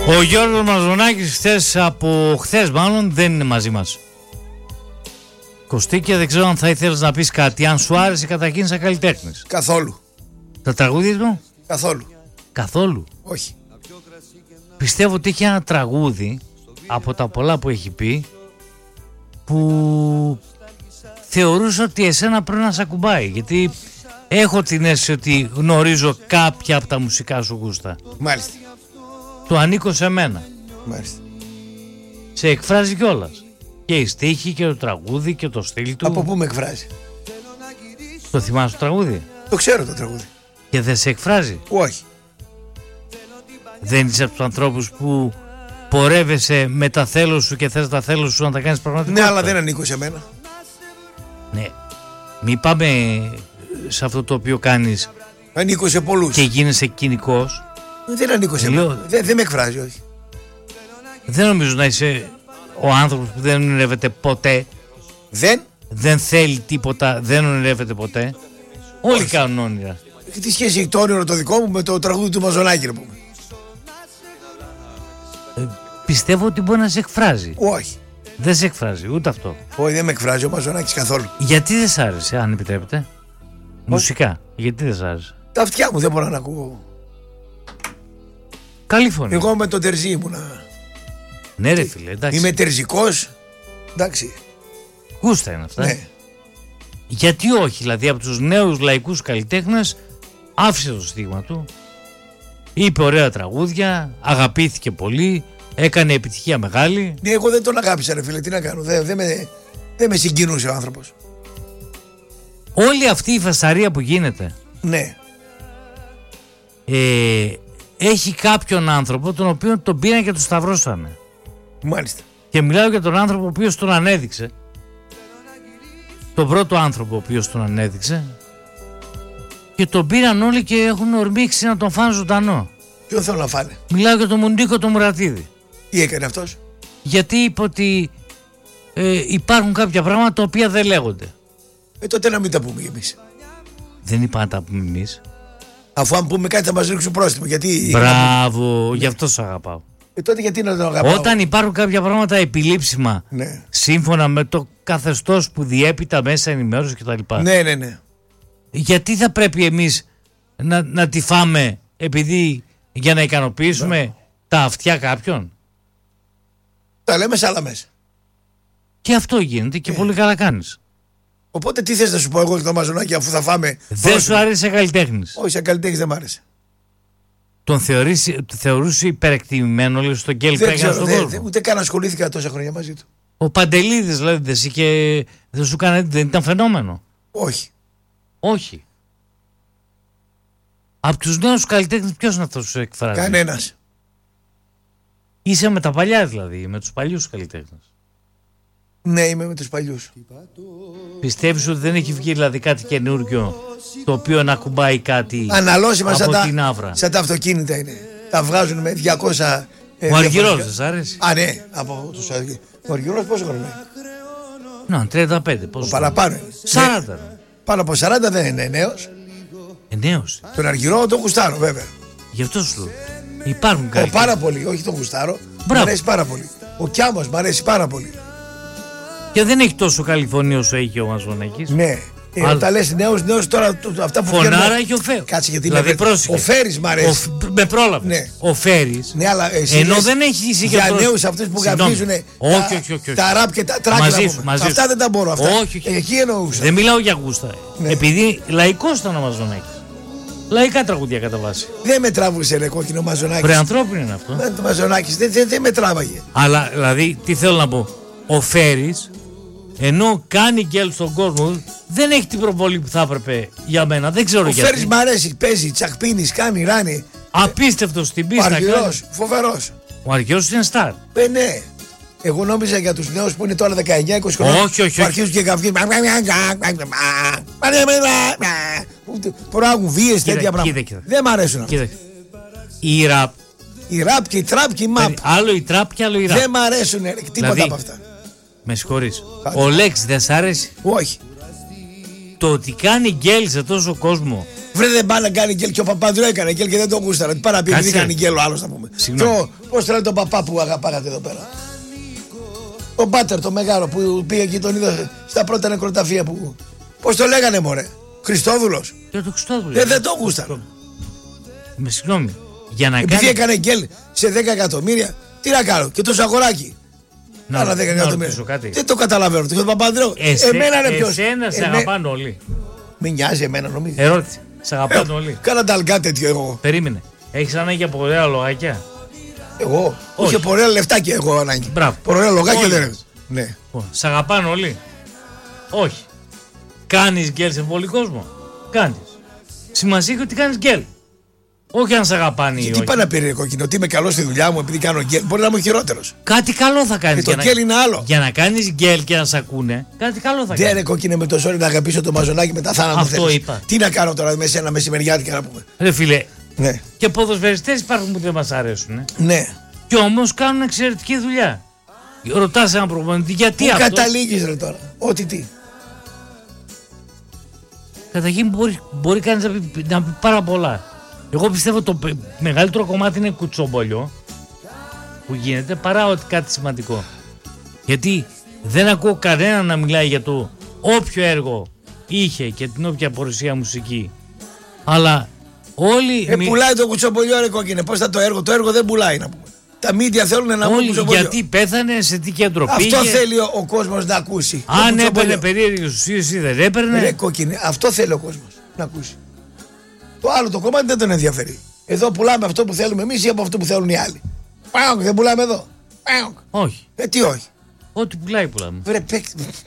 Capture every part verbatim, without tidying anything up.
Ο Γιώργος Μαζονάκης χθες, από χθες μάλλον, δεν είναι μαζί μας. Κωστή, και δεν ξέρω αν θα ήθελες να πεις κάτι, αν σου άρεσε καταρχήν σαν καλλιτέχνης. Καθόλου. Τα τραγούδια του? Καθόλου. Καθόλου. Όχι. Πιστεύω ότι έχει ένα τραγούδι από τα πολλά που έχει πει που θεωρούσα ότι εσένα πρέπει να σε ακουμπάει, γιατί έχω την αίσθηση ότι γνωρίζω κάποια από τα μουσικά σου γούστα. Μάλιστα. Το ανήκω σε μένα. Μάλιστα. Σε εκφράζει κιόλας. Και η στίχη και το τραγούδι και το στυλ του. Από πού με εκφράζει? Το θυμάσαι το τραγούδι? Το ξέρω το τραγούδι. Και δεν σε εκφράζει? Όχι. Δεν είσαι από τους ανθρώπους που πορεύεσαι με τα θέλω σου και θες τα θέλω σου να τα κάνεις πραγματικότητα? Ναι, αλλά δεν ανήκω σε μένα. Ναι. Μην πάμε σε αυτό το οποίο κάνεις. Ανήκω σε πολλούς. Και γίνεσαι κοινικός. Δεν ανήκω σε Λέω... μένα. Δεν, δεν με εκφράζει, όχι. Δεν νομίζω να είσαι ο άνθρωπος που δεν ονειρεύεται ποτέ. Δεν. Δεν θέλει τίποτα, δεν ονειρεύεται ποτέ. Όλοι όχι. Κάνουν όνειρα. Και τι σχέση έχει το όνειρο το δικό μου με το τραγούδι του Μαζονάκη, να πούμε? Ε, πιστεύω ότι μπορεί να σε εκφράζει. Όχι. Δεν σε εκφράζει, ούτε αυτό. Όχι, δεν με εκφράζει ο Μαζονάκης καθόλου. Γιατί δεν σ' άρεσε, αν επιτρέπετε? Όχι. Μουσικά, γιατί δεν σ' άρεσε? Τα αυτιά μου δεν μπορώ να ακούω. Καλή φωνή. Εγώ με τον Τερζή ήμουνα. Ναι ρε φίλε, εντάξει. Είμαι τερζικός. Εντάξει. Γούστα είναι αυτά. Ναι. Γιατί όχι, δηλαδή από τους νέους λαϊκούς καλλιτέχνες άφησε το στίγμα του. Είπε ωραία τραγούδια, αγαπήθηκε πολύ, έκανε επιτυχία μεγάλη. Ναι, εγώ δεν τον αγάπησα ρε φίλε, τι να κάνω. Δεν, δεν, με, δεν με συγκινούσε ο άνθρωπος. Όλη αυτή η φασαρία που γίνεται. Ναι. Ε, έχει κάποιον άνθρωπο τον οποίο τον πήραν και τον σταυρώσανε. Μάλιστα. Και μιλάω για τον άνθρωπο ο οποίος τον ανέδειξε. Τον πρώτο άνθρωπο ο οποίος τον ανέδειξε. Και τον πήραν όλοι και έχουν ορμήξει να τον φάνε ζωντανό. Ποιον θέλω να φάνε? Μιλάω για τον Μουντίκο τον Μουρατίδη. Τι έκανε αυτός? Γιατί είπε ότι ε, υπάρχουν κάποια πράγματα τα οποία δεν λέγονται. Ε, τότε να μην τα πούμε εμείς. Δεν είπα να τα πούμε εμείς. Αφού αν πούμε κάτι θα μας ρίξουν πρόστιμο. Γιατί... Μπράβο, γι' αυτό σ' αγαπάω. Ε, τότε γιατί να τον αγαπάω? Όταν υπάρχουν κάποια πράγματα επιλήψιμα, ναι, σύμφωνα με το καθεστώς που διέπει τα μέσα ενημέρωση κτλ. Ναι, ναι, ναι. Γιατί θα πρέπει εμείς να, να τη φάμε επειδή για να ικανοποιήσουμε ναι. τα αυτιά κάποιον? Τα λέμε σε άλλα μέσα. Και αυτό γίνεται και ε. πολύ καλά κάνεις. Οπότε τι θες να σου πω εγώ και το Μαζονάκη, αφού θα φάμε? Δεν πρόσφυμα. Σου άρεσε καλλιτέχνης? Όχι, σαν καλλιτέχνης δεν μ' άρεσε. Τον θεωρείς, θεωρούσε υπερεκτιμημένο λίγο στον Γκέλ Πέγαν στον δε, κόσμο? Δε, ούτε καν ασχολήθηκα τόσα χρόνια μαζί του. Ο Παντελίδης δηλαδή δεν, είχε, δεν σου έκανε, δεν ήταν φαινόμενο? Όχι. Όχι. Από τους νέους καλλιτέχνες ποιος να το σου εκφράζει? Κανένας. Είσαι με τα παλιά δηλαδή, με τους παλιούς καλλιτέχνες? Ναι, είμαι με τους παλιούς. Πιστεύεις ότι δεν έχει βγει δηλαδή κάτι καινούργιο το οποίο να κουμπάει κάτι αναλώσιμα από σαν την τα, άβρα? Σαν τα αυτοκίνητα είναι. Τα βγάζουν με διακόσια. Ο Αργυρός δεν σ' άρεσε? Α, ναι, από τους Αργυρούς. Ο Αργυρός πόσο χρόνο είναι? Να, τριάντα πέντε. Πόσο? Παραπάνω. σαράντα. Ναι, πάνω από σαράντα δεν είναι νέος. Ε, νέος. Τον Αργυρό τον γουστάρω βέβαια. Γι' αυτό σου λέω. Υπάρχουν κάτι. Πάρα πολύ, όχι τον γουστάρω. Μ' αρέσει πάρα πολύ. Ο Κιάμος μ' αρέσει πάρα πολύ. Και δεν έχει τόσο καλή φωνή όσο έχει ο Μαζονάκης. Ναι. Ε, Άλλ... όταν λες νέους, νέους τώρα αυτά που φωνάρα βγαίνουν... έχει ο Φέρης. Κάτσε γιατί δηλαδή, με... Ο Φέρης μ' αρέσει. Ο... Με πρόλαβε. Ναι. Ο Φέρης. Ναι, αλλά εσύ ενώ λες, δεν έχει ησυχία. Για νέους αυτούς που γαβγίζουν όχι, όχι, όχι, τα ραπ και τα τράκ. Μαζί σου, μαζί αυτά δεν τα μπορώ. Αυτά. Όχι, όχι. Εκεί εννοούσα. Δεν μιλάω για γούστα. Ναι. Επειδή λαϊκός ήταν ο Μαζονάκης. Λαϊκά τραγουδία κατά βάση. Δεν με τράβουσε ρε κόκκινο Μαζονάκης. Βρε ανθρώπινο είναι αυτό. Δεν το Μαζονάκης δεν, δεν, δεν με τράβαγε. Αλλά δηλαδή τι θέλω να πω. Ο Φέρης ενώ κάνει γκέλ στον κόσμο δεν έχει την προβολή που θα έπρεπε για μένα. Δεν ξέρω ο γιατί. Ο Φέρης μ' αρέσει. Παίζει, τσακπίνεις, κάνει, ράνει. Απίστευτος στην πίστα. Ο Αργυρός, φοβερός. Ο Αργυρός είναι στάρ. Ε, ναι. Εγώ νόμιζα για τους νέους που είναι τώρα δεκαεννιά είκοσι χρόνια. Όχι, όχι. Που αρχίζουν και καυγίζουν. Προάγουν βίες, τέτοια πράγματα. Δεν μ' αρέσουν αυτά. Η ραπ. Η ραπ και η τραπ και η μαπ. Άλλο η τραπ και άλλο η ραπ. Δεν μ' αρέσουν τίποτα από αυτά. Με συγχωρείς. Ο Λέξ δεν σ' αρέσει? Όχι. Το ότι κάνει γκέλ σε τόσο κόσμο Βρε δεν πάει να κάνει γκέλ και ο Παπανδρέου έκανε γκέλ και δεν τον γούσταρα. Τι παραπεί, επειδή κάνει γκέλ ο άλλος να πούμε. Πώς το λένε τον παπά που αγαπάγατε εδώ πέρα. Ο Μπάτερ το μεγάλο που πήγε και τον είδα στα πρώτα νεκροταφεία που. Πώς το λέγανε μωρέ. Χριστόδουλος. Και το Χριστόδουλο. Ε, δεν τον γούσταρα. Με συγγνώμη. Για να επειδή κάνει... έκανε γκέλ σε δέκα εκατομμύρια, τι να κάνω. Και το Σαγοράκι. Να, να, δέκα εκατομμύρια. Δεν το καταλαβαίνω. Το Παπανδρέου. Εσέ, εμένα είναι ποιος. Εσένα σε αγαπάνε όλοι. Μην νοιάζει εμένα νομίζω. Ερώτηση. Σε αγαπάνε όλοι. Κάνα ταλκά τέτοιο εγώ. Περίμενε. Έχεις ανάγκη από ωραία λογάκια. Εγώ. Όχι από ωραία λεφτάκια έχω ανάγκη. Μπράβο. Ωραία λογάκια δεν έχω. Ναι. Σε αγαπάνε όλοι. Όχι. Κάνεις γκέλ σε πολύ κόσμο. Κάνεις. Σημασία έχει ότι κάνεις γκέλ. Όχι αν σε αγαπάνε ή όχι. Τι πάει να πει κόκκινο, ότι είμαι καλό στη δουλειά μου επειδή κάνω γκέλ. Μπορεί να είμαι χειρότερο. Κάτι καλό θα κάνει. Και το γκέλ είναι άλλο. Για να κάνει γκέλ και να σε ακούνε, κάτι καλό θα κάνει. Δεν είναι κόκκινο με το ζόρι να αγαπήσω το μαζονάκι μετά θάνατο. Αυτό θέλεις. Είπα. Τι να κάνω τώρα με σένα μεσημεριάτικα να πούμε. Ρε φίλε. Ναι. Και ποδοσφαιριστές υπάρχουν που δεν μας αρέσουν. Ναι. Και όμως κάνουν εξαιρετική δουλειά. Ρωτάς έναν προπονητή γιατί πού αυτό. Πού καταλήγεις ρε τώρα. Ό,τι τι. Καταρχήν μπορεί, μπορεί κανείς να πει, να πει πάρα πολλά. Εγώ πιστεύω το μεγαλύτερο κομμάτι είναι κουτσομπολιό που γίνεται παρά ότι κάτι σημαντικό. Γιατί δεν ακούω κανένα να μιλάει για το όποιο έργο είχε και την όποια παρουσία μουσική. Αλλά όλοι... Ε, μι... πουλάει το κουτσομπολιό ρε κόκκινε. Πώς θα το έργο. Το έργο δεν πουλάει να πούμε. Τα μίντια θέλουν να βγουν κουτσομπολιό. Γιατί πέθανε, σε τι κέντρο πήγε. Αυτό θέλει ο, ο κόσμος να ακούσει. Αν έπαιρνε περίεργες ουσίες ή δεν έπαιρνε. Ρε κόκκινε. Αυτό θέλει ο κόσμος να ακούσει. Το άλλο το κομμάτι δεν τον ενδιαφέρει. Εδώ πουλάμε αυτό που θέλουμε εμείς ή από αυτό που θέλουν οι άλλοι. Πάω, δεν πουλάμε εδώ. Πάω. Όχι. Ε, τι όχι. Ό,τι πουλάει πουλάμε. Βρε, παίκ...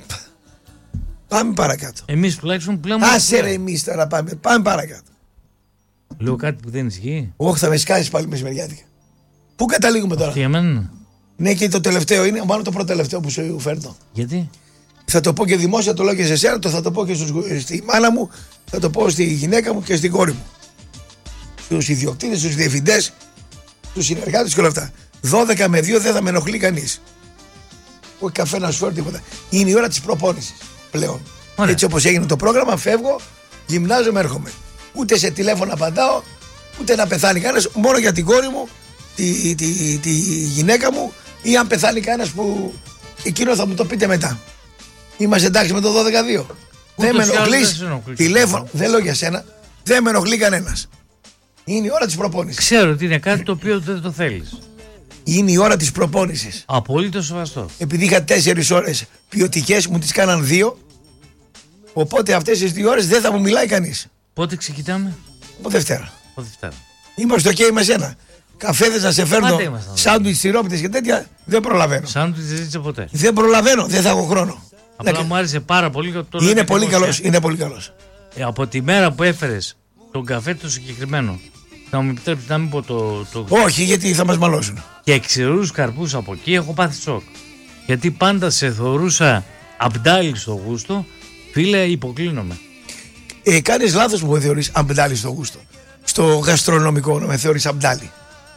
Πάμε παρακάτω. Εμείς τουλάχιστον πουλάμε. Άσε ρε εμείς τώρα πάμε. Πάμε παρακάτω. Λέω κάτι που δεν ισχύει. Όχι, θα με σκάσεις πάλι μεσημεριάτικα. Πού καταλήγουμε τώρα. Αυτό για μένα. Ναι, και το τελευταίο είναι, μάλλον το πρώτο τελευταίο που σου φέρνω. Γιατί? Θα το πω και δημόσια, το λέω και σε εσένα, το θα το πω και στους, στη μάνα μου, θα το πω στη γυναίκα μου και στην κόρη μου. Στους ιδιοκτήτες, στους διευθυντές, στους συνεργάτες και όλα αυτά. δώδεκα με δύο δεν θα με ενοχλεί κανείς. Όχι καφέ να σου φέρω τίποτα. Είναι η ώρα της προπόνησης πλέον. Ωραία. Έτσι όπως έγινε το πρόγραμμα, φεύγω, γυμνάζομαι, έρχομαι. Ούτε σε τηλέφωνο απαντάω, ούτε να πεθάνει κανένας, μόνο για την κόρη μου, τη, τη, τη, τη γυναίκα μου, ή αν πεθάνει κανένας που εκείνο θα μου το πείτε μετά. Είμαστε εντάξει με το δώδεκα δύο. Δεν με ενοχλείς. Τηλέφωνο, δεν λέω για σένα, δεν με ενοχλεί κανένας. Είναι η ώρα της προπόνησης. Ξέρω ότι είναι κάτι το οποίο δεν το θέλεις. Είναι η ώρα της προπόνησης. Απολύτως σεβαστό. Επειδή είχα τέσσερις ώρες ποιοτικές, μου τις κάναν δύο. Οπότε αυτές τις δύο ώρες δεν θα μου μιλάει κανείς. Πότε ξεκινάμε? Από Δευτέρα. Από Δευτέρα. Είμαστε οκ okay με σένα. Καφέδες να σε φέρνω, σάντουιτς, τυρόπιτες και τέτοια, δεν προλαβαίνω. Σάντουιτς δεν ζήτησα ποτέ. Δεν προλαβαίνω, δεν θα έχω χρόνο. Απλά ναι, μου άρεσε πάρα πολύ. Το είναι πολύ καλός, είναι πολύ καλός. Ε, από τη μέρα που έφερες τον καφέ το συγκεκριμένο, θα μου επιτρέψει να μην πω το, το... Όχι, γιατί θα μας μαλώσουν. Και ξηρούς καρπούς από εκεί έχω πάθει σοκ. Γιατί πάντα σε θεωρούσα αμπτάλι στο γούστο, φίλε, υποκλίνομαι. Ε, κάνεις λάθος που με θεωρείς αμπτάλι στο γούστο. Στο γαστρονομικό να με θεωρείς αμπτάλι.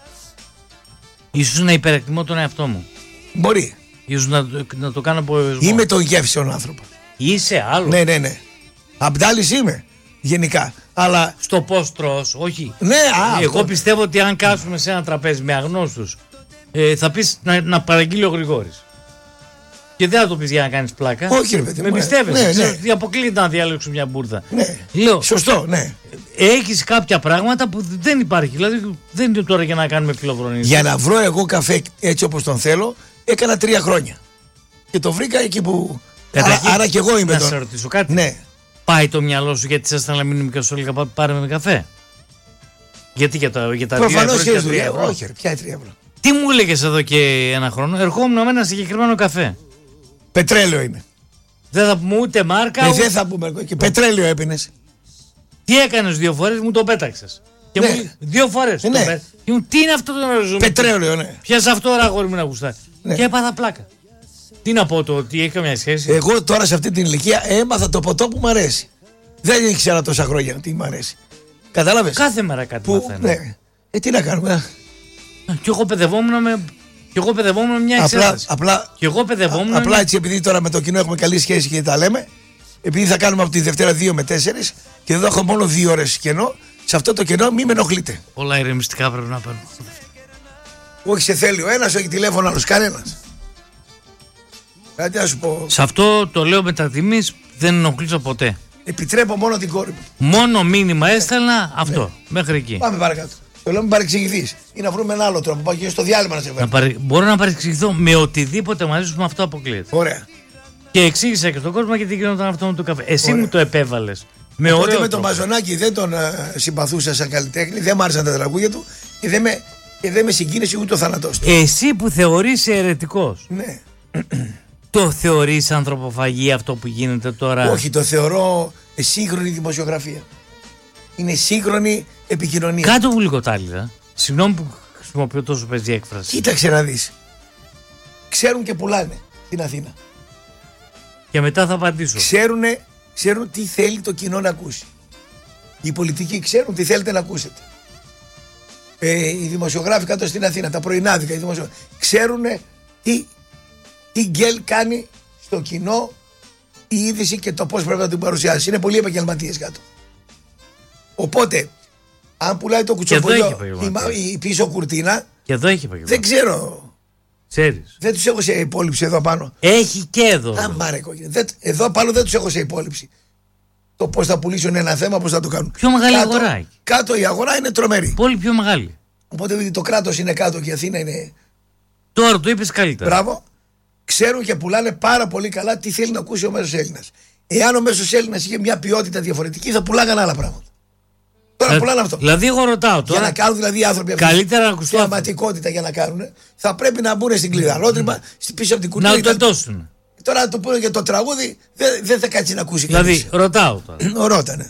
Ίσως να υπερεκτιμώ τον εαυτό μου. Μπορεί. Ίσως να, να το κάνω από ευαισθησμό. Είμαι τον γεύσεων άνθρωπο. Είσαι άλλο. Ναι, ναι, ναι. Αμπτάλης είμαι. Γενικά. Αλλά... Στο πώς τρως, όχι. Ναι, α, Εγώ αυτό... πιστεύω ότι αν κάτσουμε σε ένα τραπέζι με αγνώστους, ε, θα πεις να, να παραγγείλει ο Γρηγόρης. Και δεν θα το πεις για να κάνεις πλάκα. Όχι, ρε παιδί. Με πιστεύεις. Ναι, ναι. Αποκλείεται να διαλέξω μια μπουρδα. Ναι. Λέω, σωστό, ναι. Έχεις κάποια πράγματα που δεν υπάρχει. Δηλαδή δεν είναι τώρα για να κάνουμε φιλοφρονίες. Για να βρω εγώ καφέ έτσι όπως τον θέλω, έκανα τρία χρόνια. Και το βρήκα εκεί που. Άρα, άρα και εγώ είμαι να τον. Να σε ρωτήσω κάτι. Ναι. Πάει το μυαλό σου γιατί σας να μείνουμε και σου έλεγα πάρε με καφέ. Γιατί για τα, για τα προφανώς δύο ευρώ, και τρία ευρώ. Όχι, ρε, ποια τρία ευρώ. Τι μου έλεγες εδώ και ένα χρόνο, ερχόμουν με ένα συγκεκριμένο καφέ. Πετρέλαιο είναι. Δεν θα πούμε ούτε μάρκα. Ε, ούτε... Δεν θα πούμε. Και πετρέλαιο έπινες. Τι έκανες δύο φορές, μου το πέταξες. Και ναι. μου... Δύο φορές. Ε, ναι. Πέ... μου, τι είναι αυτό το νερό. Πετρέλαιο, ναι. Πιάσε αυτό τώρα, αγόρι μου να γουστάρει. Ναι. Και έπαθα πλάκα. Τι να πω το ότι έχει καμιά σχέση. Εγώ τώρα σε αυτή την ηλικία έμαθα το ποτό που μου αρέσει. Δεν ήξερα τόσα χρόνια τι μου αρέσει. Κατάλαβες. Κάθε μέρα κάτι που... μαθαίνω. Ναι. Ε, τι να κάνουμε. Κι εγώ παιδευόμουν με. Κι εγώ παιδευόμουν μια εξέταση. Απλά, απλά, κι εγώ παιδευόμουν. Απλά έτσι επειδή τώρα με το κοινό έχουμε καλή σχέση και τα λέμε, επειδή θα κάνουμε από τη Δευτέρα δύο με τέσσερις και εδώ έχω μόνο δύο ώρες κενό, σε αυτό το κενό μην με ενοχλείτε. Όλα ηρεμιστικά πρέπει να παίρνω. Όχι σε θέλει ο ένας, όχι τηλέφωνο άλλος, κανένας. Κάτι να σου πω. Σε αυτό το λέω με τα τιμής, δεν ενοχλήσω ποτέ. Επιτρέπω μόνο την κόρη μου. Μόνο μήνυμα έστελνα αυτό, ναι. Μέχρι εκεί. Πάμε παρακάτω. Το λέω μην παρεξηγηθείς ή να βρούμε ένα άλλο τρόπο. Πάω και στο διάλειμμα να σε φέρω. Παρε... Μπορώ να παρεξηγηθώ με οτιδήποτε μαζί σου, με αυτό αποκλείεται. Ωραία. Και εξήγησα και στον κόσμο γιατί γινόταν αυτό με το καφέ. Εσύ Ωραία. μου το επέβαλες. Με Οπότε ωραίο με τρόπο. τον Μαζονάκη δεν τον uh, συμπαθούσα σαν καλλιτέχνη, δεν μ' άρεσαν τα τραγούδια του και δεν με, και δεν με συγκίνησε ούτε ο θάνατός του. Εσύ που θεωρείς αιρετικός, Ναι. το θεωρείς ανθρωποφαγία αυτό που γίνεται τώρα? Όχι, το θεωρώ σύγχρονη δημοσιογραφία. Είναι σύγχρονη επικοινωνία. Κάτω μου λίγο τάλιρα. Συγγνώμη που χρησιμοποιώ τόσο πεζή έκφραση. Κοίταξε να δεις. Ξέρουν και πουλάνε στην Αθήνα. Και μετά θα απαντήσω. Ξέρουνε, ξέρουν τι θέλει το κοινό να ακούσει. Οι πολιτικοί ξέρουν τι θέλετε να ακούσετε. Ε, οι δημοσιογράφοι κάτω στην Αθήνα, τα πρωινάδικα, οι δημοσιογράφοι, ξέρουν τι, τι γκέλ κάνει στο κοινό η είδηση και το πώς πρέπει να την παρουσιάσει. Είναι πολλοί επαγγελματίες κάτω. Οπότε, αν πουλάει το κουτσομπολιό η, η πίσω κουρτίνα, και εδώ έχει επαγγελματίες. δεν ξέρω. Ξέρεις. Δεν τους έχω σε υπόλοιψη εδώ πάνω. Έχει και εδώ. Α, μάρε, δεν, εδώ πάνω δεν τους έχω σε υπόλοιψη. Το πώς θα πουλήσουν ένα θέμα, πώς θα το κάνουν. Πιο μεγάλη κάτω, αγορά έχει. Κάτω η αγορά είναι τρομερή. Πολύ πιο μεγάλη. Οπότε επειδή το κράτος είναι κάτω και η Αθήνα είναι. Τώρα το είπες καλύτερα. Μπράβο. Ξέρουν και πουλάνε πάρα πολύ καλά τι θέλει να ακούσει ο μέσος Έλληνας. Εάν ο μέσος Έλληνας είχε μια ποιότητα διαφορετική, θα πουλάγαν άλλα πράγματα. Τώρα Λα, πουλάνε αυτό. Δηλαδή, εγώ ρωτάω τώρα. Για να κάνουν δηλαδή οι άνθρωποι αυτή καλύτερα να ακουστούν. Θεαματικότητα για να κάνουν, θα πρέπει να μπουν στην κλειδαρότρυπα, mm. πίσω από την κουτί. Να το εντώσουν. Τώρα να το πούνε για το τραγούδι, δεν, δεν θα κάτσει να ακούσει δηλαδή, κανείς. Δηλαδή, ρωτάω τώρα. Ρώτανε.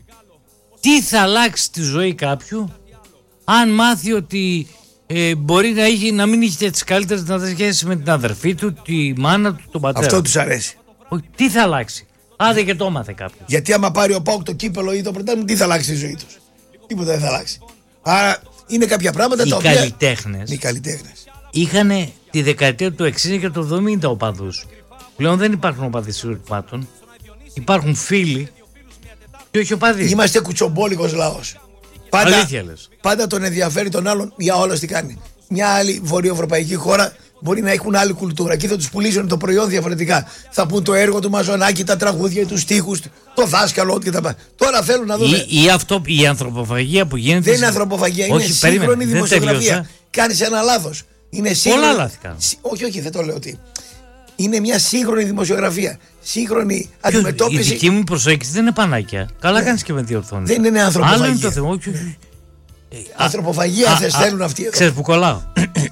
Τι θα αλλάξει τη ζωή κάποιου αν μάθει ότι ε, μπορεί να, έχει, να μην είχε τις καλύτερες δυνατές σχέσεις με την αδερφή του, τη μάνα του, τον πατέρα. Αυτό τους αρέσει. Όχι, τι θα αλλάξει. Άντε και το έμαθε κάποιος. Γιατί άμα πάρει ο ΠΑΟΚ το κύπελο ή το πρωτάθλημα, τι θα αλλάξει στη ζωή τους. Τίποτα δεν θα αλλάξει. Άρα είναι κάποια πράγματα οι τα οποία. Καλλιτέχνες Οι καλλιτέχνες είχαν τη δεκαετία του εξήντα και του εβδομήντα οπαδούς. Πλέον δεν υπάρχουν οπαδοί συγκροτημάτων. Υπάρχουν φίλοι και όχι οπαδοί. Είμαστε κουτσομπόλικος λαός. Πάντα, Αλήθεια λες. πάντα τον ενδιαφέρει τον άλλον για όλα τι κάνει. Μια άλλη βορειοευρωπαϊκή χώρα μπορεί να έχουν άλλη κουλτούρα. Εκεί θα τους πουλήσουν το προϊόν διαφορετικά. Θα πούν το έργο του Μαζονάκη, τα τραγούδια, τους στίχους, το δάσκαλο, ό,τι και τα πάντα. Τώρα θέλουν να δουν. Η, η, αυτό, η ανθρωποφαγία που γίνεται. Δεν είναι ανθρωποφαγία, είναι όχι, σύγχρονη περίμενε, δημοσιογραφία. Κάνεις ένα λάθος. Είναι σύγχρονη. Πολλά λάθη κάνω. Όχι, όχι, δεν το λέω ότι. Είναι μια σύγχρονη δημοσιογραφία. Σύγχρονη αντιμετώπιση. Η δική μου προσέγγιση δεν είναι πανάκια. Καλά ναι. Κάνεις και με διορθώνεις. Δεν είναι ανθρωποφαγία. Άλλο είναι το θέμα. Όχι, όχι. Ανθρωποφαγία θες θέλουν αυτοί εδώ. Ξέρεις που κολλάω.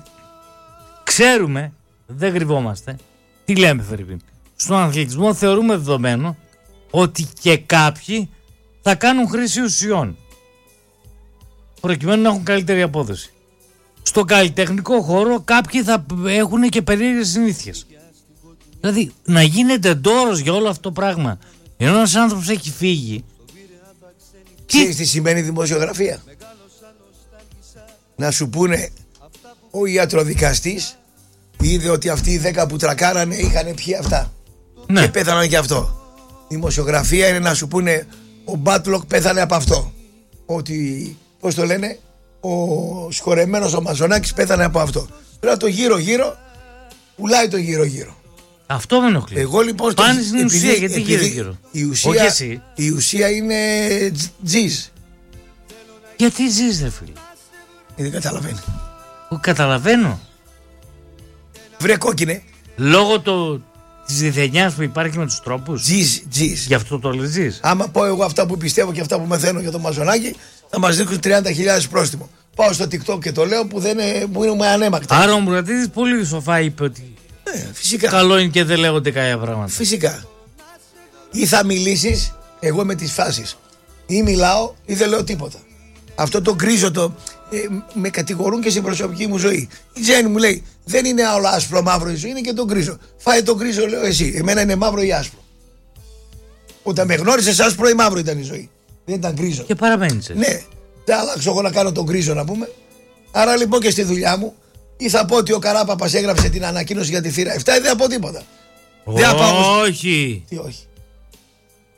Ξέρουμε, δεν κρυβόμαστε. Τι λέμε, Φερρυπίν. Στον αθλητισμό θεωρούμε δεδομένο ότι και κάποιοι θα κάνουν χρήση ουσιών προκειμένου να έχουν καλύτερη απόδοση. Στον καλλιτεχνικό χώρο κάποιοι θα έχουν και περίεργες συνήθειες. Δηλαδή να γίνεται ντόρος για όλο αυτό το πράγμα ενώ ένας άνθρωπος έχει φύγει. Ξέρεις τι σημαίνει δημοσιογραφία? Να σου πούνε ο ιατροδικαστής είδε ότι αυτοί οι δέκα που τρακάρανε είχαν πιει αυτά. Ναι. Και πέθαναν και αυτό. Δημοσιογραφία είναι να σου πούνε ο Μπάτλοκ πέθανε από αυτό. Ότι, πώς το λένε, ο σκορεμένος ο Μαζονάκης πέθανε από αυτό. Τώρα το γύρω γύρω πουλάει το γύρω γύρω. Αυτό με ενοχλεί. Εγώ λοιπόν πάνε στην επειδή, ουσία, γιατί γύρω γύρω. Η ουσία, η ουσία είναι τζιζ. Γιατί τζιζ, ρε φίλε? Δεν καταλαβαίνει. Καταλαβαίνω. Βρε κόκκινε. Λόγω το, της διθενιάς που υπάρχει με τους τρόπους. Τζιζ, τζιζ. Γι' αυτό το λες τζιζ. Άμα πω εγώ αυτά που πιστεύω και αυτά που μαθαίνω για το Μαζονάκη, θα μας δείξουν τριάντα χιλιάδες πρόστιμο. Πάω στο TikTok και το λέω που, δεν είναι, που είναι ανέμακτα. Άρα ο Μουρατίδης πολύ σοφά είπε ότι ε, φυσικά. Καλό είναι και δεν λέγονται κάποια πράγματα. Φυσικά. Ή θα μιλήσεις, εγώ με τις φάσεις. Ή μιλάω ή δεν λέω τίποτα. Αυτό το γκρίζο το ε, με κατηγορούν και στην προσωπική μου ζωή. Η Τζέννη μου λέει δεν είναι όλο άσπρο μαύρο η ζωή, είναι και το γκρίζο. Φάει το γκρίζο, λέω εσύ. Εμένα είναι μαύρο ή άσπρο. Όταν με γνώρισες, άσπρο ή μαύρο ήταν η ζωή. Δεν ήταν γκρίζο. Και παραμένεις. Ναι, δεν αλλάξω εγώ να κάνω τον γκρίζο να πούμε. Άρα λοιπόν και στη δουλειά μου ή θα πω ότι ο Καράπαπας έγραψε την ανακοίνωση για τη θύρα επτά ή δεν θα πω τίποτα. Όχι. Τι όχι.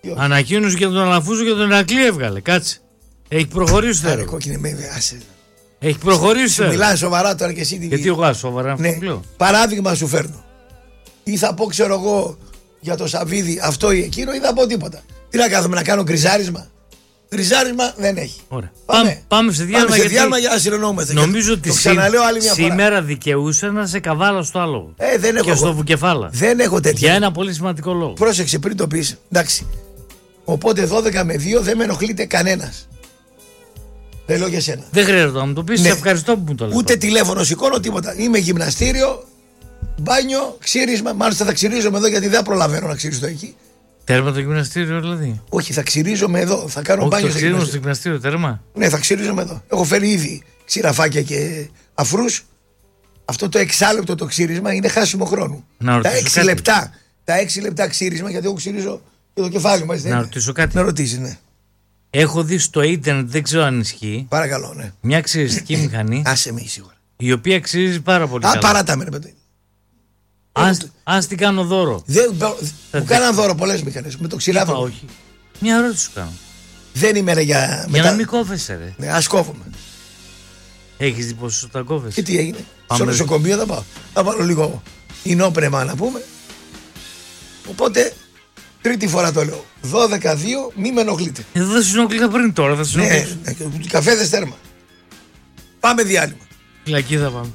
Ανακοίνωση για τον Αλαφούζο και τον Ηρακλή έβγαλε. Κάτσε. Έχει προχωρήσει το Άρα, έργο. κόκκινη με άσε. Έχει προχωρήσει το έργο. Μιλάει σοβαρά τώρα και εσύ. Γιατί εγώ σοβαρά ναι. λέω. Παράδειγμα σου φέρνω. Ή θα πω, ξέρω εγώ, για το Σαββίδι αυτό ή εκείνο, ή θα πω τίποτα. Τι να κάθομαι να κάνω γκριζάρισμα. Γκριζάρισμα δεν έχει. Ωραία. Πάμε, πάμε σε διάλειμμα, πάμε σε διάλειμμα για να συνεννοούμαστε. Νομίζω ότι το ξαναλέω άλλη μια σήμερα φορά. δικαιούσε να σε καβάλα στο άλογο. Ε, δεν έχω και στο βουκεφάλα. Δεν έχω τέτοια. Για ένα πολύ σημαντικό λόγο. Πρόσεξε πριν το πεις. Εντάξει. Οπότε δώδεκα με δύο δεν με ενοχλείται κανένας. Δεν λέω για σένα. Δεν χρειάζεται να μου το πεις. Ναι. Σε ευχαριστώ που μου το λες. Ούτε τηλέφωνο σηκώνω, τίποτα. Είμαι γυμναστήριο, μπάνιο, ξύρισμα. Μάλιστα θα ξυρίζομαι εδώ γιατί δεν προλαβαίνω να ξυριστώ εκεί. Τέρμα το γυμναστήριο δηλαδή. Όχι, θα ξυρίζομαι εδώ. Θα κάνω Όχι, μπάνιο το στο ξύρισμα γυμναστήριο. στο γυμναστήριο, τέρμα. Ναι, θα ξυρίζομαι εδώ. Έχω φέρει ήδη ξηραφάκια και αφρούς. Αυτό το εξάλεπτο το ξύρισμα είναι χάσιμο χρόνου. Να τα έξι κάτι. λεπτά. Τα έξι λεπτά ξύρισμα, γιατί εγώ ξυρίζω και το κεφάλι μου. Να ρωτήσω κάτι. Να ρωτήσει, ναι. Έχω δει στο ίντερνετ, δεν ξέρω αν ισχύει. Παρακαλώ, ναι. Μια ξυριστική μηχανή. Άσε με σίγουρα. Η οποία ξυρίζει πάρα πολύ. Α, παράτα με, ρε παιδί. Αν την κάνω δώρο. Δεν, μου κάναν δώρο πολλές μηχανές. Με το ξυλάβω. Όχι. Μια ερώτηση σου κάνω. Δεν είμαι ρε για. Για μετά... να μην κόβεσαι, ρε. Ναι, ας κόβομαι. Έχεις δει πόσο τα κόβεσαι. Και τι έγινε. Πάμε Στο νοσοκομείο θα πάω. Θα βάλω λίγο ινόπνευμα να πούμε. Οπότε τρίτη φορά το λέω. δώδεκα δύο, μη με ενοχλείτε. Εδώ θα συνόκλησα πριν τώρα. Θα συνόκλησα. Ναι, ναι, καφέδες τέρμα. Πάμε διάλειμμα. Φυλακή θα πάμε.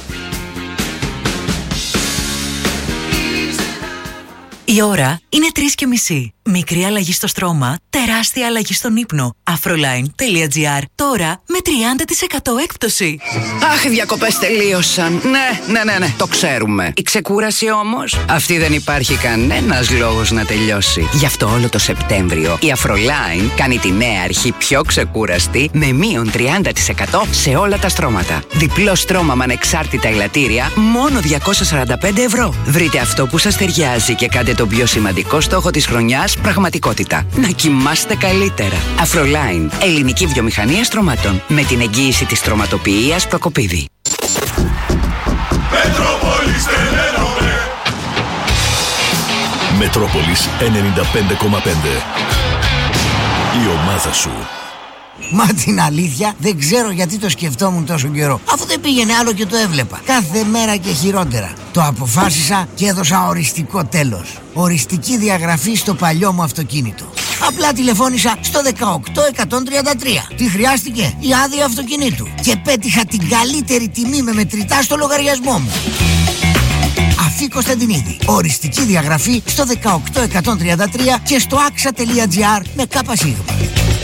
Η ώρα είναι τρεις και μισή. Μικρή αλλαγή στο στρώμα, τεράστια αλλαγή στον ύπνο. Afroline.gr. Τώρα με τριάντα τοις εκατό έκπτωση. Αχ, οι διακοπές τελείωσαν. Ναι, ναι, ναι, ναι, το ξέρουμε. Η ξεκούραση όμως, αυτή δεν υπάρχει κανένας λόγος να τελειώσει. Γι' αυτό όλο το Σεπτέμβριο η Afroline κάνει τη νέα αρχή πιο ξεκούραστη με μείον τριάντα τοις εκατό σε όλα τα στρώματα. Διπλό στρώμα με ανεξάρτητα ελαττήρια, μόνο διακόσια σαράντα πέντε ευρώ. Βρείτε αυτό που σας ταιριάζει και κάντε τον πιο σημαντικό στόχο της χρονιάς πραγματικότητα. Να κοιμάστε καλύτερα. Afroline, ελληνική βιομηχανία στρωμάτων. Με την εγγύηση της στρωματοποιίας Προκοπίδη. Μετρόπολης ενενήντα πέντε κόμμα πέντε. Η ομάδα σου. Μα την αλήθεια δεν ξέρω γιατί το σκεφτόμουν τόσο καιρό. Αφού δεν πήγαινε άλλο και το έβλεπα. Κάθε μέρα και χειρότερα. Το αποφάσισα και έδωσα οριστικό τέλος. Οριστική διαγραφή στο παλιό μου αυτοκίνητο. Απλά τηλεφώνησα στο δεκαοκτώ εκατόν τριάντα τρία. Τι χρειάστηκε? Η άδεια αυτοκινήτου. Και πέτυχα την καλύτερη τιμή με μετρητά στο λογαριασμό μου. Αφή Κωνσταντινίδη. Οριστική διαγραφή στο δεκαοκτώ εκατόν τριάντα τρία και στο axa.gr με κάπα σίγμα.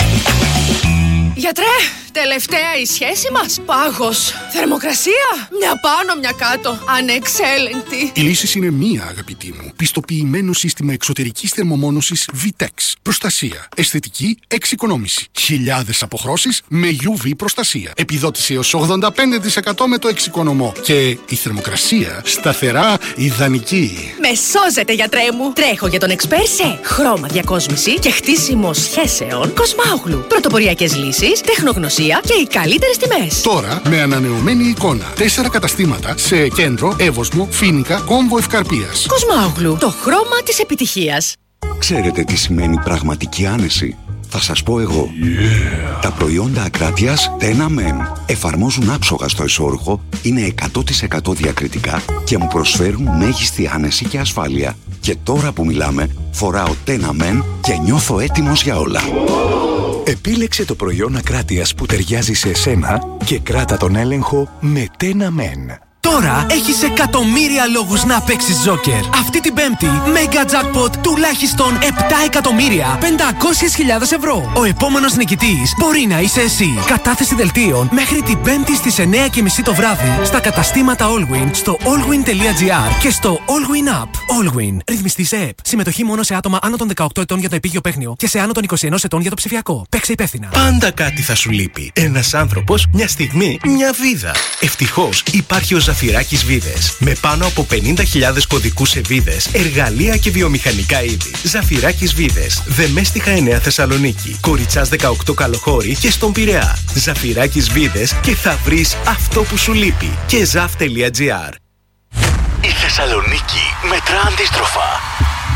Γιατρέ, τελευταία η σχέση μας. Πάγος. Θερμοκρασία. Μια πάνω, μια κάτω. Ανεξέλεγκτη. Η λύση είναι μία, αγαπητή μου. Πιστοποιημένο σύστημα εξωτερικής θερμομόνωσης Vitex. Προστασία. Αισθητική εξοικονόμηση. Χιλιάδες αποχρώσεις με γιου βι προστασία. Επιδότηση έως ογδόντα πέντε τοις εκατό με το εξοικονομώ. Και η θερμοκρασία σταθερά ιδανική. Με σώζετε, γιατρέ μου. Τρέχω για τον εξπέρ σε χρώμα διακόσμηση και χτίσιμο σχέσεων Κοσμάουγλου. Πρωτοποριακές λύσεις, τεχνογνωσία και οι καλύτερες τιμές. Τώρα με ανανεωμένη εικόνα. Τέσσερα καταστήματα σε Κέντρο, Εύωσμο, Φοίνικα, Κόμβο Ευκαρπίας. Κοσμάουγλου. Το χρώμα της επιτυχίας. Ξέρετε τι σημαίνει πραγματική άνεση? Θα σας πω εγώ. Yeah. Τα προϊόντα Ακράτειας Tenamen εφαρμόζουν άψογα στο εσώρουχο, είναι εκατό τοις εκατό διακριτικά και μου προσφέρουν μέγιστη άνεση και ασφάλεια. Και τώρα που μιλάμε, φοράω Tenamen και νιώθω έτοιμος για όλα. Επίλεξε το προϊόν Ακράτειας που ταιριάζει σε εσένα και κράτα τον έλεγχο με Tenamen. Τώρα έχεις εκατομμύρια λόγους να παίξεις Joker. Αυτή την Πέμπτη, Mega Jackpot τουλάχιστον επτά εκατομμύρια πεντακόσιες χιλιάδες ευρώ. Ο επόμενος νικητής μπορεί να είσαι εσύ. Κατάθεση δελτίων μέχρι την Πέμπτη στις εννιά και μισή το βράδυ στα καταστήματα Allwyn, στο allwyn.gr και στο Allwyn App. Allwyn. Ρυθμιστή σε ΕΠ. Συμμετοχή μόνο σε άτομα άνω των δεκαοκτώ ετών για το επίγειο παίχνιο και σε άνω των είκοσι ένα ετών για το ψηφιακό. Παίξε υπεύθυνα. Πάντα κάτι θα σου λείπει. Ένας άνθρωπος, μια στιγμή, μια βίδα. Ευτυχώς υπάρχει ο Ζαφυράκης Βίδες. Με πάνω από πενήντα χιλιάδες κωδικούς σε βίδες, εργαλεία και βιομηχανικά είδη. Ζαφυράκης Βίδες. Δεμέστιχα εννέα Θεσσαλονίκη. Κοριτσάς δεκαοκτώ Καλοχώρη και στον Πειραιά. Ζαφυράκης Βίδες και θα βρεις αυτό που σου λείπει. Και ζαφ.gr. Η Θεσσαλονίκη μετρά αντίστροφα.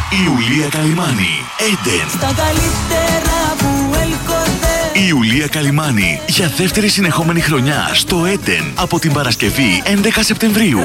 Ιουλία Καλυμάνη, Έντεν. Στα καλύτερα που έλκονται. Ιουλία Καλυμάνη για δεύτερη συνεχόμενη χρονιά στο Έντεν από την Παρασκευή έντεκα Σεπτεμβρίου.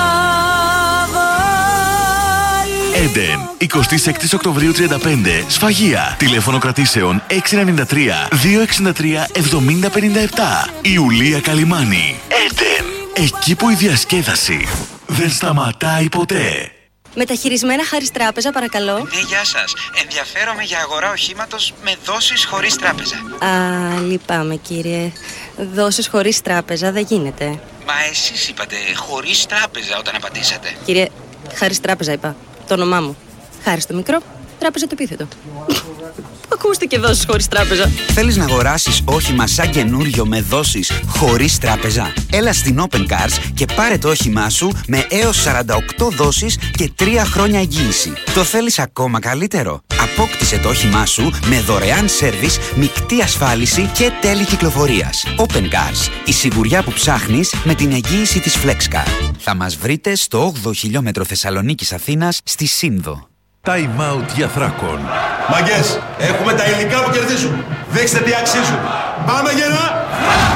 Έντεν, εικοστή έκτη Οκτωβρίου τριάντα πέντε, Σφαγεία. Τηλέφωνο κρατήσεων έξι εννιά τρία δύο έξι τρία εβδομήντα πενήντα επτά. Ιουλία Καλυμάνη, Έντεν. Εκεί που η διασκέδαση δεν σταματάει ποτέ. Μεταχειρισμένα Χάρις Τράπεζα, παρακαλώ. Ναι, γεια σας. Ενδιαφέρομαι για αγορά οχήματος με δόσεις χωρίς τράπεζα. Α, λυπάμαι κύριε. Δόσεις χωρίς τράπεζα δεν γίνεται. Μα εσείς είπατε χωρίς τράπεζα όταν απαντήσατε. Κύριε, Χάρις Τράπεζα είπα. Το όνομά μου. Χάρις το μικρό, Τράπεζα το επίθετο. Ακούστηκε δόσεις χωρίς τράπεζα. Θέλεις να αγοράσεις όχημα σαν καινούριο με δόσεις χωρίς τράπεζα? Έλα στην Open Cars και πάρε το όχημά σου με έως σαράντα οκτώ δόσεις και τρία χρόνια εγγύηση. Το θέλεις ακόμα καλύτερο? Απόκτησε το όχημά σου με δωρεάν σέρβις, μεικτή ασφάλιση και τέλη κυκλοφορίας. Open Cars. Η σιγουριά που ψάχνεις με την εγγύηση της FlexCar. Θα μας βρείτε στο όγδοο χιλιόμετρο Θεσσαλονίκης Αθήνας στη Σύνδο. Time out για Θράκον. Μαγκές, έχουμε τα υλικά που κερδίζουν. Δείξτε τι αξίζουν. Πάμε γερά!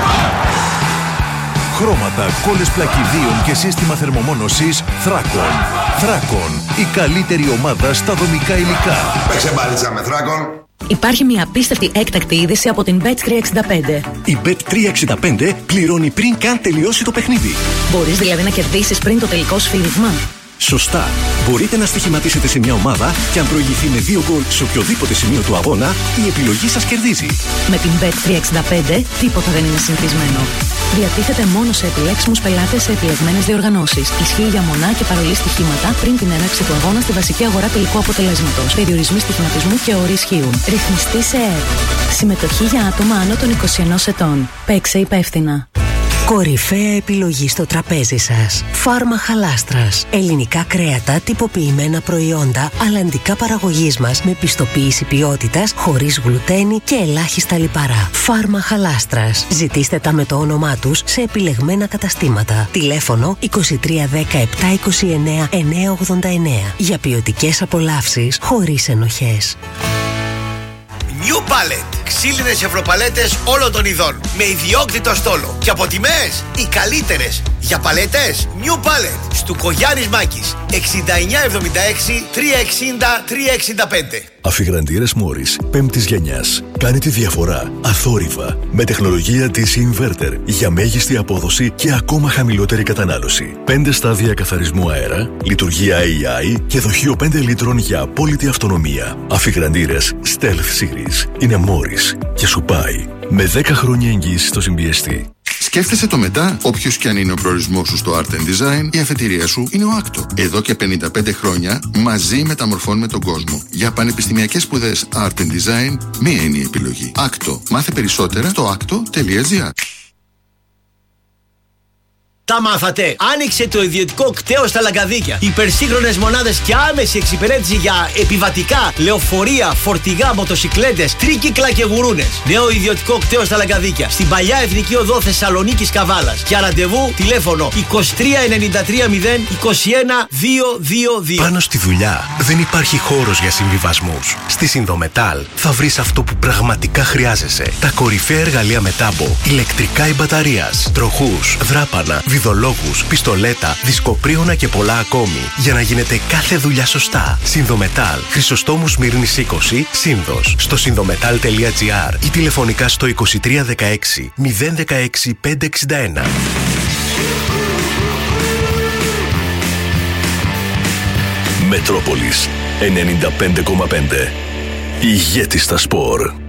Χρώματα, κόλλες πλακιδίων και σύστημα θερμομόνωσης Θράκον. Θράκον, η καλύτερη ομάδα στα δομικά υλικά. Παίξε μπάλιτσα με Θράκον. Υπάρχει μια απίστευτη έκτακτη είδηση από την μπετ τριακόσια εξήντα πέντε. Η μπετ τριακόσια εξήντα πέντε πληρώνει πριν καν τελειώσει το παιχνίδι. Μπορείς δηλαδή να κερδίσεις πριν το τελικό σφύριγμα. Σωστά. Μπορείτε να στοιχηματίσετε σε μια ομάδα και αν προηγηθεί με δύο γκολ σε οποιοδήποτε σημείο του αγώνα, η επιλογή σας κερδίζει. Με την μπετ τριακόσια εξήντα πέντε τίποτα δεν είναι συνηθισμένο. Διατίθεται μόνο σε επιλέξιμους πελάτες σε επιλεγμένες διοργανώσεις. Ισχύει για μονά και παρολί στοιχήματα πριν την έναρξη του αγώνα στη βασική αγορά τελικού αποτελέσματος. Περιορισμοί στοιχηματισμού και όροι ισχύουν. Ρυθμιστή σε ΕΕΠ. Συμμετοχή για άτομα άνω των είκοσι ενός ετών. Παίξε υπεύθυνα. Κορυφαία επιλογή στο τραπέζι σας. Φάρμα Χαλάστρας. Ελληνικά κρέατα, τυποποιημένα προϊόντα, αλλαντικά παραγωγής μας με πιστοποίηση ποιότητας, χωρίς γλουτένι και ελάχιστα λιπαρά. Φάρμα Χαλάστρας. Ζητήστε τα με το όνομά τους σε επιλεγμένα καταστήματα. Τηλέφωνο είκοσι τρία δέκα επτακόσια είκοσι εννέα εννιακόσια ογδόντα εννέα. Για ποιοτικές απολαύσεις χωρίς ενοχές. New Pallet. Ξύλινες ευρωπαλέτες όλων των ειδών. Με ιδιόκτητο στόλο. Και από τιμές οι καλύτερες. Για παλέτες New Pallet. Στου Κογιάννης Μάκης. εξήντα εννιά εβδομήντα έξι τριακόσια εξήντα τριακόσια εξήντα πέντε. Αφιγραντήρες Μόρις πέμπτης γενιάς. Κάνει τη διαφορά αθόρυβα με τεχνολογία ντι σι Inverter για μέγιστη απόδοση και ακόμα χαμηλότερη κατανάλωση. πέντε στάδια καθαρισμού αέρα, λειτουργία έι άι και δοχείο πέντε λίτρων για απόλυτη αυτονομία. Αφιγραντήρες Stealth Series είναι Μόρις και σου πάει με δέκα χρόνια εγγύηση στο συμπιεστή. Σκέφτεσαι το μετά, όποιος και αν είναι ο προορισμός σου στο Art and Design, η αφετηρία σου είναι ο Άκτο. Εδώ και πενήντα πέντε χρόνια μαζί μεταμορφώνουμε τον κόσμο. Για πανεπιστημιακές σπουδές Art and Design, μία είναι η επιλογή. Άκτο. Μάθε περισσότερα στο άκτο τελεία τζι άρ. Τα μάθατε! Άνοιξε το ιδιωτικό κτέο στα Λαγκαδίκια. Υπερσύγχρονες μονάδες και άμεση εξυπηρέτηση για επιβατικά, λεωφορεία, φορτηγά, μοτοσικλέτες, τρίκυκλα και γουρούνες. Νέο ιδιωτικό κτέο στα Λαγκαδίκια. Στην παλιά Εθνική Οδό Θεσσαλονίκης Καβάλας. Για ραντεβού τηλέφωνο είκοσι τρία ενενήντα τρία μηδέν είκοσι ένα διακόσια είκοσι δύο. Πάνω στη δουλειά δεν υπάρχει χώρος για συμβιβασμούς. Στη Συνδομετάλ θα βρεις αυτό που πραγματικά χρειάζεσαι. Τα κορυφαία εργαλεία με τάμπο, ηλεκτρικά ή μπαταρίας, τροχούς, δράπανα, βιδολόγους, πιστολέτα, δισκοπρίωνα και πολλά ακόμη για να γίνεται κάθε δουλειά σωστά. Συνδομετάλ, Χρυσοστόμου Σμύρνης είκοσι, Σύνδος, στο συνδομετάλ τελεία τζι άρ ή τηλεφωνικά στο είκοσι τρία δεκαέξι μηδέν δεκαέξι πεντακόσια εξήντα ένα. Μετρόπολης ενενήντα πέντε κόμμα πέντε. Ηγέτη στα σπορ.